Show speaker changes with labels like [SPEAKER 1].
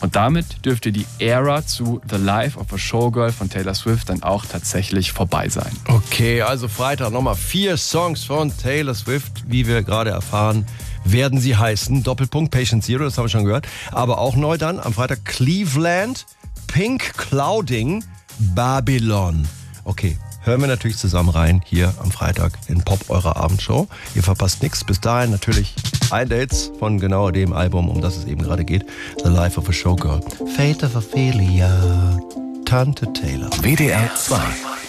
[SPEAKER 1] Und damit dürfte die Ära zu The Life of a Showgirl von Taylor Swift dann auch tatsächlich vorbei sein.
[SPEAKER 2] Okay, also Freitag nochmal 4 Songs von Taylor Swift, wie wir gerade erfahren, werden sie heißen. Doppelpunkt Patient Zero, das haben wir schon gehört. Aber auch neu dann am Freitag Cleveland, Pink Clouding, Babylon. Okay, hören wir natürlich zusammen rein hier am Freitag in Pop, eurer Abendshow. Ihr verpasst nichts. Bis dahin natürlich Dates von genau dem Album, um das es eben gerade geht. The Life of a Showgirl. Fate of Ophelia. Tante Taylor.
[SPEAKER 3] WDR 2.